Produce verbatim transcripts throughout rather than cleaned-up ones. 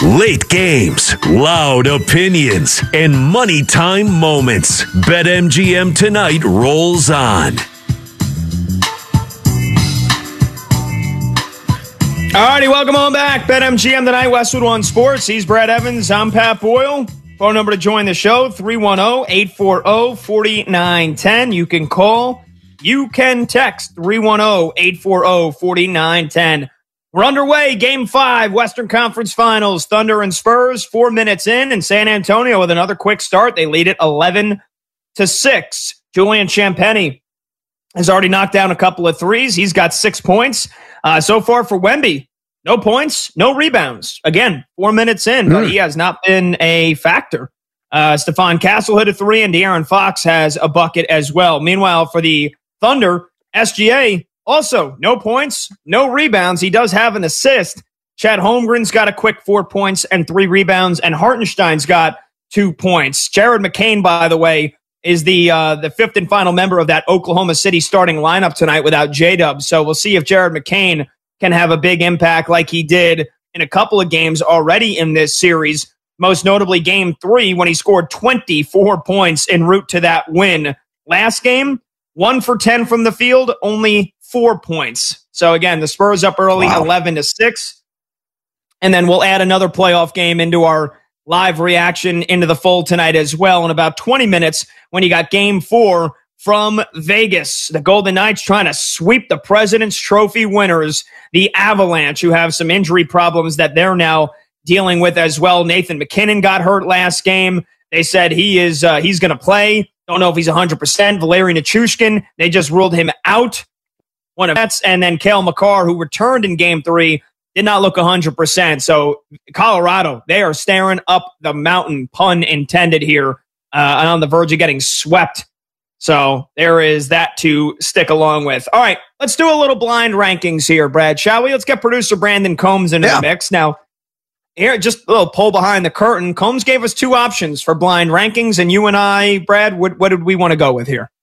Late games, loud opinions, and money time moments. BetMGM tonight rolls on. Alrighty, welcome on back. BetMGM tonight, Westwood One Sports. He's Brad Evans. I'm Pat Boyle. Phone number to join the show, three one zero, eight four zero, four nine one zero. You can call. You can text, three one zero, eight four zero, four nine one zero. We're underway. Game five, Western Conference Finals. Thunder and Spurs, four minutes in, and San Antonio with another quick start. They lead it eleven to six. Julian Champagnie has already knocked down a couple of threes. He's got six points. Uh, so far for Wemby, no points, no rebounds. Again, four minutes in, but he has not been a factor. Uh, Stephon Castle hit a three, and De'Aaron Fox has a bucket as well. Meanwhile, for the Thunder, S G A, also no points, no rebounds. He does have an assist. Chad Holmgren's got a quick four points and three rebounds, and Hartenstein's got two points. Jared McCain, by the way, is the uh, the fifth and final member of that Oklahoma City starting lineup tonight without J-Dub. So we'll see if Jared McCain can have a big impact like he did in a couple of games already in this series, most notably game three when he scored twenty-four points en route to that win. Last game, one for ten from the field, only four points. So again, the Spurs up early, wow. eleven to six. And then we'll add another playoff game into our live reaction into the fold tonight as well in about twenty minutes when you got game four from Vegas. The Golden Knights trying to sweep the President's Trophy winners, the Avalanche, who have some injury problems that they're now dealing with as well. Nathan McKinnon got hurt last game. They said he is uh, he's going to play. Don't know if he's one hundred percent. Valeri Nichushkin, they just ruled him out. One of that's and then Cale Makar, who returned in game three, did not look one hundred percent. So Colorado, they are staring up the mountain, pun intended here, uh, and on the verge of getting swept. So there is that to stick along with. All right, let's do a little blind rankings here, Brad, shall we? Let's get producer Brandon Combs into yeah. the mix. Now, here, just a little pull behind the curtain. Combs gave us two options for blind rankings, and you and I, Brad, what, what did we want to go with here?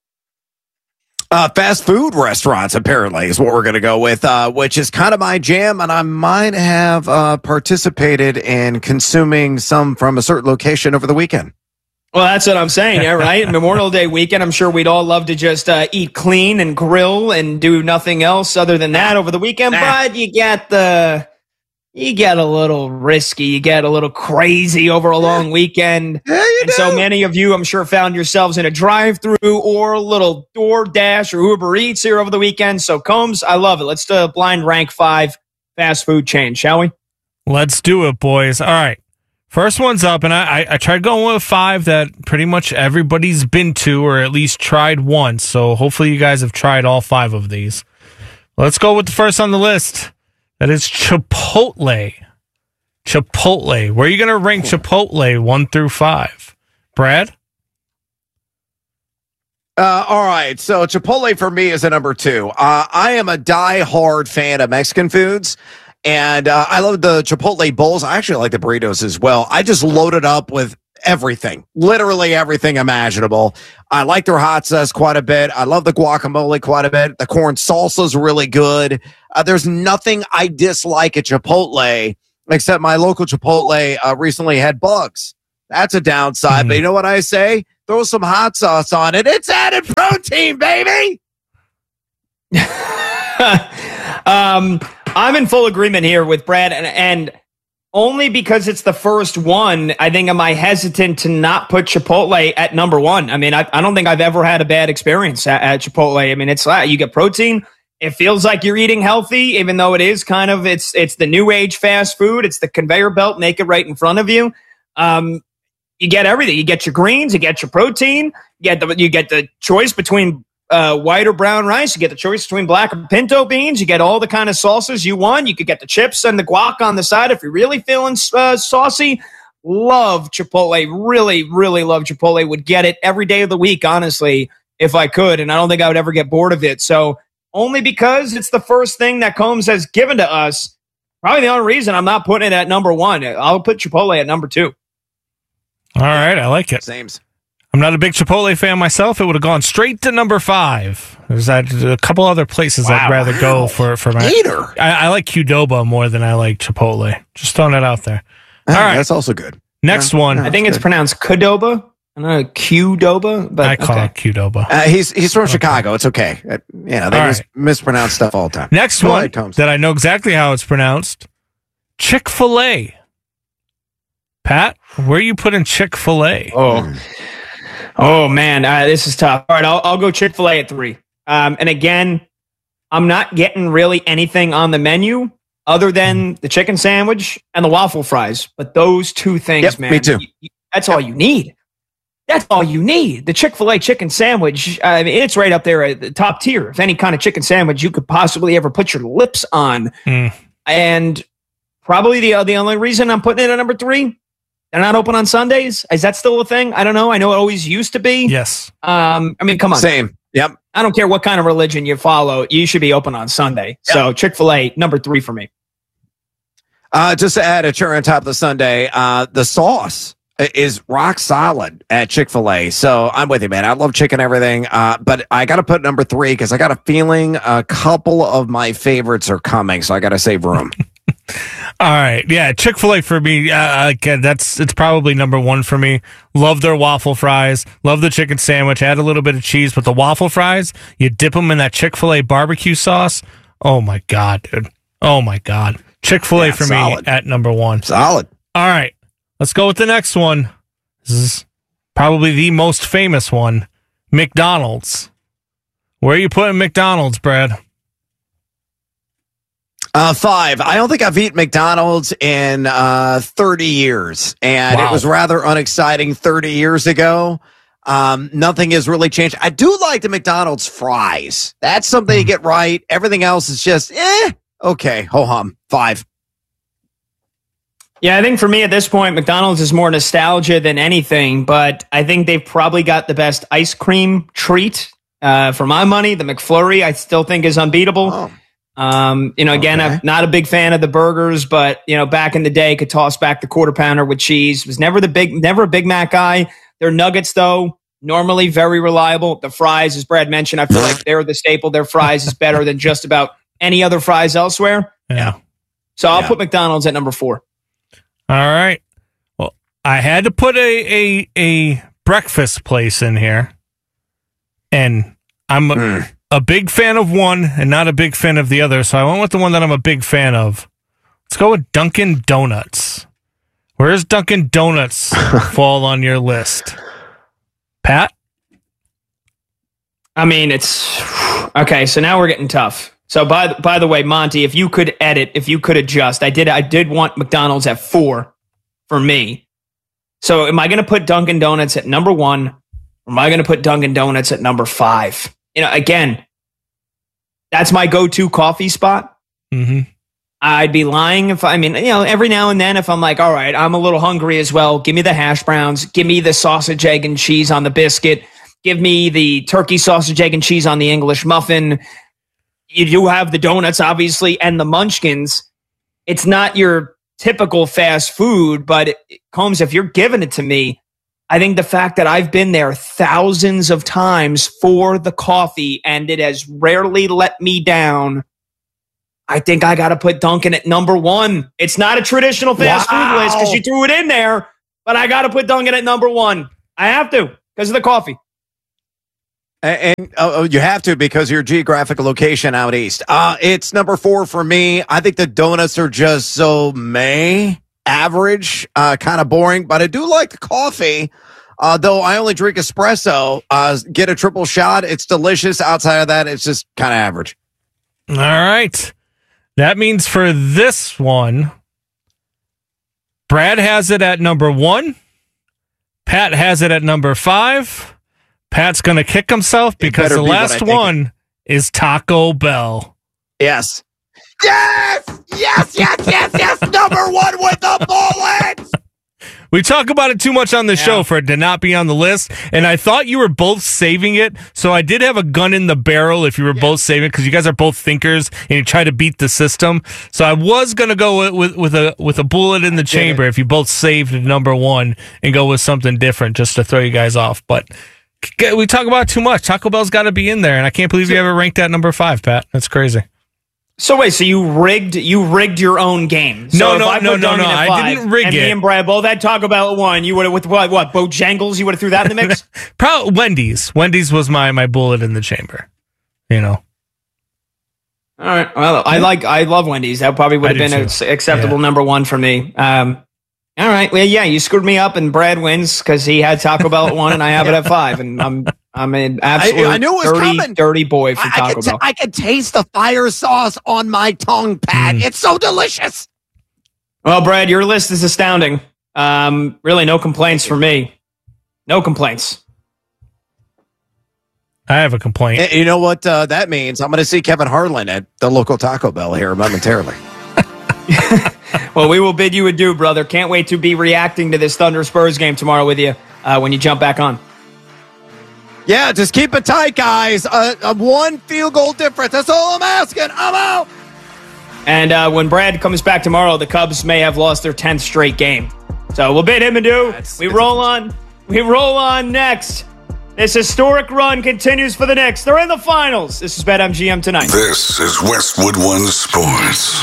Uh, fast food restaurants, apparently, is what we're going to go with, uh, which is kind of my jam, and I might have uh, participated in consuming some from a certain location over the weekend. Well, that's what I'm saying, yeah, right? Memorial Day weekend, I'm sure we'd all love to just uh, eat clean and grill and do nothing else other than that over the weekend, but you get the... You get a little risky. You get a little crazy over a long weekend. Yeah, you and do. so many of you, I'm sure, found yourselves in a drive-through or a little DoorDash or Uber Eats here over the weekend. So, Combs, I love it. Let's do a blind rank five fast food chain, shall we? Let's do it, boys. All right. First one's up, and I, I, I tried going with five that pretty much everybody's been to or at least tried once. So, hopefully you guys have tried all five of these. Let's go with the first on the list. That is Chipotle. Chipotle. Where are you going to rank Chipotle one through five? Brad? Uh, all right. So Chipotle for me is a number two. Uh, I am a diehard fan of Mexican foods. And uh, I love the Chipotle bowls. I actually like the burritos as well. I just loaded up with everything, literally everything imaginable. I like their hot sauce quite a bit. I love the guacamole quite a bit. The corn salsa is really good. Uh, there's nothing I dislike at Chipotle except my local Chipotle uh, recently had bugs. That's a downside. Mm-hmm. But you know what I say? Throw some hot sauce on it. It's added protein, baby. um, I'm in full agreement here with Brad, and and. Only because it's the first one, I think am I hesitant to not put Chipotle at number one. I mean, I, I don't think I've ever had a bad experience at, at Chipotle. I mean, it's uh, you get protein. It feels like you're eating healthy, even though it is kind of, it's it's the new age fast food. It's the conveyor belt, make it right in front of you. Um, you get everything. You get your greens, you get your protein, you get the, you get the choice between Uh, white or brown rice. You get the choice between black or pinto beans. You get all the kind of sauces you want. You could get the chips and the guac on the side if you're really feeling uh, saucy. Love Chipotle. Really, really love Chipotle. Would get it every day of the week, honestly, if I could. And I don't think I would ever get bored of it. So only because it's the first thing that Combs has given to us. Probably the only reason I'm not putting it at number one. I'll put Chipotle at number two. All right. I like it. Same. I'm not a big Chipotle fan myself. It would have gone straight to number five. There's a couple other places wow, I'd rather wow. go for, for my... Hater. I, I like Qdoba more than I like Chipotle. Just throwing it out there. All right. That's also good. Next Yeah, one. yeah. I think it's good. pronounced Qdoba. I don't know, Qdoba, but I call okay. it Qdoba. Uh, he's he's from Chicago. It's okay. Uh, you know, they All mis- right. mispronounce stuff all the time. Next Go one ahead, Combs. that I know exactly how it's pronounced. Chick-fil-A. Pat, where are you putting Chick-fil-A? Oh, oh man, uh, this is tough. All right, I'll, I'll go Chick-fil-A at three. Um, and again, I'm not getting really anything on the menu other than the chicken sandwich and the waffle fries. But those two things, Yep, man, me too. y- y- that's all you need. That's all you need. The Chick-fil-A chicken sandwich, I mean, it's right up there at the top tier of any kind of chicken sandwich you could possibly ever put your lips on. Mm. And probably the, the only reason I'm putting it at number three, they're not open on Sundays. Is that still a thing? I don't know. I know it always used to be. Yes. Um, I mean, come on. Same. Yep. I don't care what kind of religion you follow. You should be open on Sunday. So Chick-fil-A, number three for me. Uh, just to add a cherry on top of the Sunday, uh, the sauce is rock solid at Chick-fil-A. So I'm with you, man. I love chicken everything. Uh, but I got to put number three because I got a feeling a couple of my favorites are coming. So I got to save room. All right. Yeah, Chick-fil-A for me, uh, again, that's it's probably number one for me. Love their waffle fries. Love the chicken sandwich. Add a little bit of cheese. But the waffle fries, you dip them in that Chick-fil-A barbecue sauce. Oh, my God, dude. Oh, my God. Chick-fil-A Yeah, for solid. me at number one. Solid. All right. Let's go with the next one. This is probably the most famous one. McDonald's. Where are you putting McDonald's, Brad? Uh, five. I don't think I've eaten McDonald's in uh, thirty years, and Wow. it was rather unexciting thirty years ago. Um, nothing has really changed. I do like the McDonald's fries. That's something you get right. Everything else is just, eh, okay, ho hum. Five. Yeah, I think for me at this point, McDonald's is more nostalgia than anything, but I think they've probably got the best ice cream treat. Uh, for my money, the McFlurry I still think is unbeatable. Oh. Um, you know, again, Okay. I'm not a big fan of the burgers, but you know, back in the day, could toss back the quarter pounder with cheese. Was never the big, never a Big Mac guy. Their nuggets, though, normally very reliable. The fries, as Brad mentioned, I feel like they're the staple. Their fries is better than just about any other fries elsewhere. Yeah. So I'll Yeah. put McDonald's at number four. All right. Well, I had to put a a, a breakfast place in here, and I'm a, Mm. a big fan of one and not a big fan of the other, so I went with the one that I'm a big fan of. Let's go with Dunkin' Donuts. Where does Dunkin' Donuts fall on your list? Pat? I mean, it's okay. So now we're getting tough. So by by the way, Monty, if you could edit, if you could adjust, I did I did want McDonald's at four for me. So am I going to put Dunkin' Donuts at number one, or am I going to put Dunkin' Donuts at number five? You know, again, that's my go-to coffee spot. Mm-hmm. I'd be lying if I mean, you know, every now and then if I'm like, all right, I'm a little hungry as well. Give me the hash browns. Give me the sausage, egg, and cheese on the biscuit. Give me the turkey sausage, egg, and cheese on the English muffin. You do have the donuts, obviously, and the munchkins. It's not your typical fast food, but it, Combs, if you're giving it to me, I think the fact that I've been there thousands of times for the coffee and it has rarely let me down, I think I got to put Dunkin' at number one. It's not a traditional fast Wow. food list because you threw it in there, but I got to put Dunkin' at number one. I have to because of the coffee. And, and uh, you have to because of your geographic location out east. Uh, it's number four for me. I think the donuts are just so meh, average, uh, kind of boring, but I do like the coffee. Uh, though I only drink espresso, uh, get a triple shot. It's delicious. Outside of that, it's just kind of average. All right. That means for this one, Brad has it at number one. Pat has it at number five. Pat's going to kick himself because better the be what I last think one is Taco Bell. Yes. Yes! Yes, yes, yes, yes! Number one with the bullet! We talk about it too much on the show for it to not be on the list, and I thought you were both saving it, so I did have a gun in the barrel if you were both saving it, because you guys are both thinkers, and you try to beat the system. So I was going to go with, with, with a with a bullet in the chamber if you both saved number one and go with something different just to throw you guys off. But we talk about it too much. Taco Bell's got to be in there, and I can't believe you ever ranked that number five, Pat. That's crazy. So wait, so you rigged you rigged your own game? So No, if no, I put no, no, Duncan no, at I five, didn't rig and it. Me and Brad both had Taco Bell at one. You would have with what? What? Bojangles? You would have threw that in the mix? Probably Wendy's. Wendy's was my my bullet in the chamber. You know. All right. Well, I like I love Wendy's. That probably would I have do been too. an acceptable Yeah. number one for me. Um, all right. Well, yeah, you screwed me up, and Brad wins because he had Taco Bell at one, and I have it at five, and I'm I'm an absolute I knew it was dirty, coming. dirty boy for I, I, Taco can t- Bell. I can taste the fire sauce on my tongue, Pat. Mm. It's so delicious. Well, Brad, your list is astounding. Um, really, no complaints for me. No complaints. I have a complaint. And you know what uh, that means? I'm going to see Kevin Harlan at the local Taco Bell here momentarily. Well, we will bid you adieu, brother. Can't wait to be reacting to this Thunder Spurs game tomorrow with you uh, when you jump back on. Yeah, just keep it tight, guys. Uh, uh, one field goal difference. That's all I'm asking. I'm out. And uh, when Brad comes back tomorrow, the Cubs may have lost their tenth straight game. So we'll bid him adieu. We roll on. We roll on next. This historic run continues for the Knicks. They're in the finals. This is BetMGM Tonight. This is Westwood One Sports.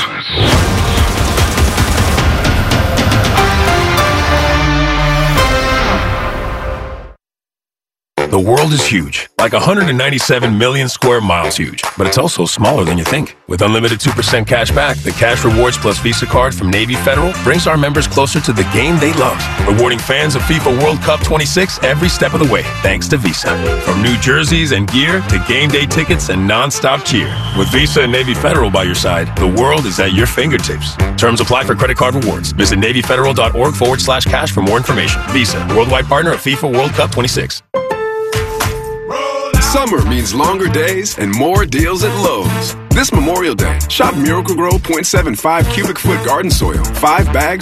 The world is huge, like one hundred ninety-seven million square miles huge, but it's also smaller than you think. With unlimited two percent cash back, the Cash Rewards Plus Visa card from Navy Federal brings our members closer to the game they love, rewarding fans of FIFA World Cup twenty-six every step of the way, thanks to Visa. From new jerseys and gear to game day tickets and non-stop cheer. With Visa and Navy Federal by your side, the world is at your fingertips. Terms apply for credit card rewards. Visit NavyFederal.org forward slash cash for more information. Visa, worldwide partner of FIFA World Cup twenty-six. Summer means longer days and more deals at Lowe's. This Memorial Day, shop Miracle-Gro point seven five cubic foot garden soil, five bags